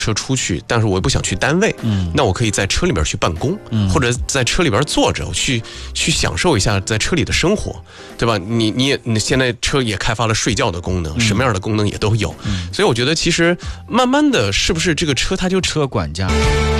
车出去，但是我又不想去单位，那我可以在车里边去办公，或者在车里边坐着，我去享受一下在车里的生活，对吧？你现在车也开发了睡觉的功能，什么样的功能也都有，所以我觉得其实慢慢的，是不是这个车它就车管家。